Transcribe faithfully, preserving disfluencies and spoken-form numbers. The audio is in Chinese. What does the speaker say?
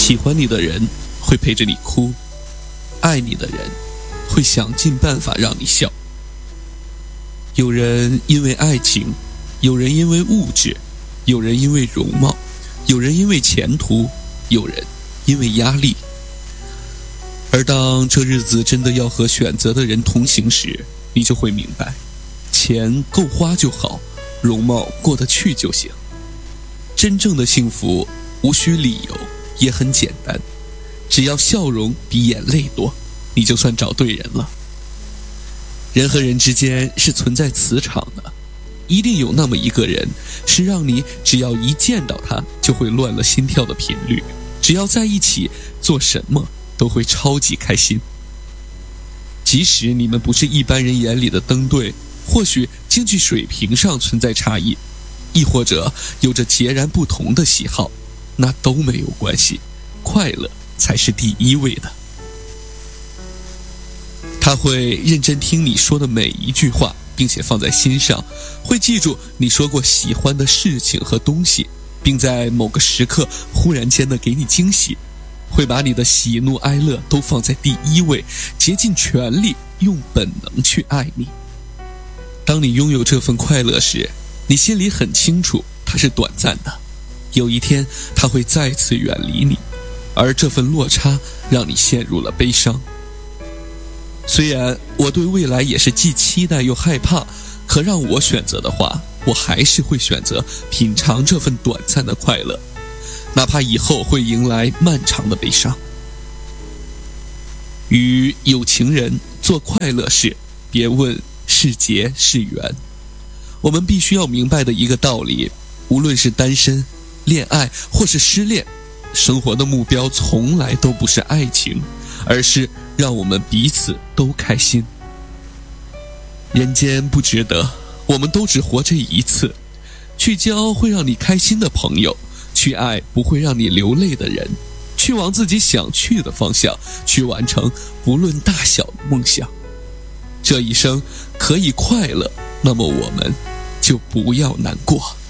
喜欢你的人会陪着你哭，爱你的人会想尽办法让你笑。有人因为爱情，有人因为物质，有人因为容貌，有人因为前途，有人因为压力。而当这日子真的要和选择的人同行时，你就会明白，钱够花就好，容貌过得去就行。真正的幸福无需理由，也很简单，只要笑容比眼泪多，你就算找对人了。人和人之间是存在磁场的，一定有那么一个人，是让你只要一见到他就会乱了心跳的频率，只要在一起做什么都会超级开心。即使你们不是一般人眼里的登对，或许经济水平上存在差异，亦或者有着截然不同的喜好，那都没有关系，快乐才是第一位的。他会认真听你说的每一句话，并且放在心上，会记住你说过喜欢的事情和东西，并在某个时刻忽然间的给你惊喜，会把你的喜怒哀乐都放在第一位，竭尽全力用本能去爱你。当你拥有这份快乐时，你心里很清楚它是短暂的，有一天它会再次远离你，而这份落差让你陷入了悲伤。虽然我对未来也是既期待又害怕，可让我选择的话，我还是会选择品尝这份短暂的快乐，哪怕以后会迎来漫长的悲伤。与有情人做快乐事，别问是劫是缘。我们必须要明白的一个道理，无论是单身、恋爱或是失恋，生活的目标从来都不是爱情，而是让我们彼此都开心。人间不值得，我们都只活这一次，去交会让你开心的朋友，去爱不会让你流泪的人，去往自己想去的方向，去完成不论大小的梦想。这一生可以快乐，那么我们就不要难过。